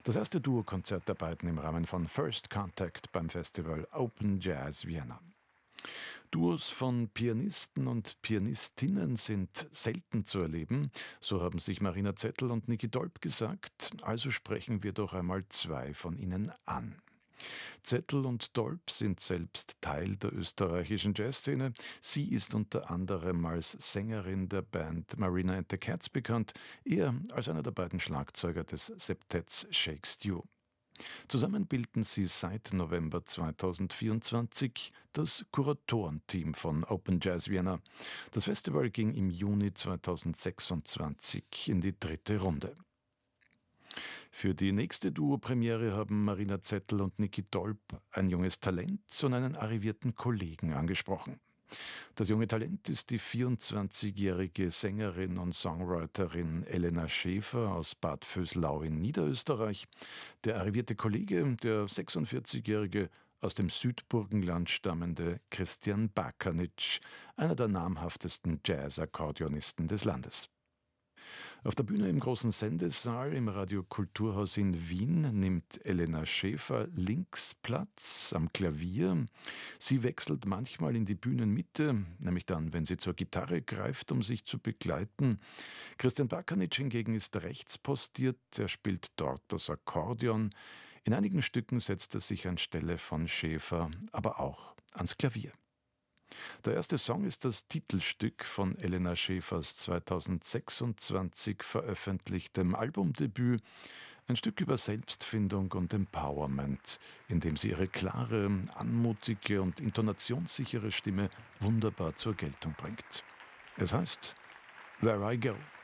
Das erste Duokonzert der beiden im Rahmen von First Contact beim Festival Open Jazz Vienna. Duos von Pianisten und Pianistinnen sind selten zu erleben, so haben sich Marina Zettel und Niki Dolb gesagt, also sprechen wir doch einmal zwei von ihnen an. Zettel und Dolb sind selbst Teil der österreichischen Jazzszene. Sie ist unter anderem als Sängerin der Band Marina and the Cats bekannt, er als einer der beiden Schlagzeuger des Septetts Shake Stew. Zusammen bilden sie seit November 2024 das Kuratorenteam von Open Jazz Vienna. Das Festival ging im Juni 2026 in die dritte Runde. Für die nächste Duo-Premiere haben Marina Zettel und Niki Dolb ein junges Talent und einen arrivierten Kollegen angesprochen. Das junge Talent ist die 24-jährige Sängerin und Songwriterin Elena Schäfer aus Bad Vöslau in Niederösterreich. Der arrivierte Kollege, der 46-jährige, aus dem Südburgenland stammende Christian Bakanic, einer der namhaftesten Jazz-Akkordeonisten des Landes. Auf der Bühne im großen Sendesaal im Radio Kulturhaus in Wien nimmt Elena Schäfer links Platz am Klavier. Sie wechselt manchmal in die Bühnenmitte, nämlich dann, wenn sie zur Gitarre greift, um sich zu begleiten. Christian Bakanic hingegen ist rechts postiert, er spielt dort das Akkordeon. In einigen Stücken setzt er sich anstelle von Schäfer aber auch ans Klavier. Der erste Song ist das Titelstück von Elena Schäfers 2026 veröffentlichtem Albumdebüt, ein Stück über Selbstfindung und Empowerment, in dem sie ihre klare, anmutige und intonationssichere Stimme wunderbar zur Geltung bringt. Es heißt Where I Go.